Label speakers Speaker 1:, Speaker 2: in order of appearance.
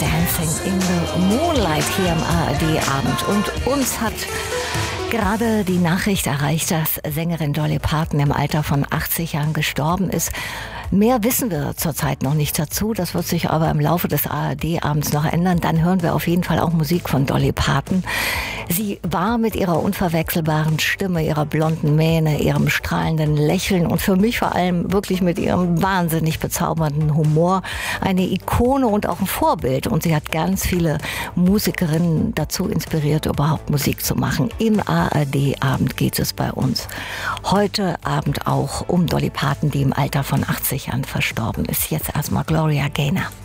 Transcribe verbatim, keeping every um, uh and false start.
Speaker 1: Dancing in the Moonlight hier am A R D-Abend. Und uns hat gerade die Nachricht erreicht, dass Sängerin Dolly Parton im Alter von achtzig Jahren gestorben ist. Mehr wissen wir zurzeit noch nicht dazu. Das wird sich aber im Laufe des A R D-Abends noch ändern. Dann hören wir auf jeden Fall auch Musik von Dolly Parton. Sie war mit ihrer unverwechselbaren Stimme, ihrer blonden Mähne, ihrem strahlenden Lächeln und für mich vor allem wirklich mit ihrem wahnsinnig bezaubernden Humor eine Ikone und auch ein Vorbild. Und sie hat ganz viele Musikerinnen dazu inspiriert, überhaupt Musik zu machen. Im A R D-Abend geht es bei uns heute Abend auch um Dolly Parton, die im Alter von achtzig Jahren verstorben ist. Jetzt erstmal Gloria Gaynor.